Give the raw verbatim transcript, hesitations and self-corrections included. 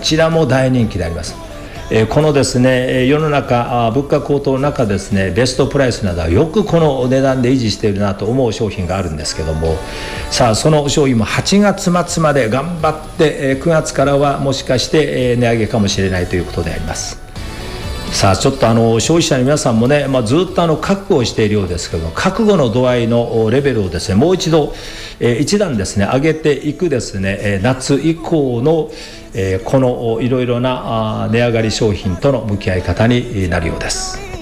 ちらも大人気であります。えー、このですね世の中物価高騰の中ですね、ベストプライスなどはよくこの値段で維持しているなと思う商品があるんですけども、さあその商品もはちがつ末まで頑張って、えー、くがつからはもしかして、えー、値上げかもしれないということであります。さあちょっとあの消費者の皆さんもね、まあ、ずっとあの覚悟をしているようですけども、覚悟の度合いのレベルをですねもう一度、えー、一段ですね上げていくですね、えー、夏以降の、えー、このいろいろな値上がり商品との向き合い方になるようです。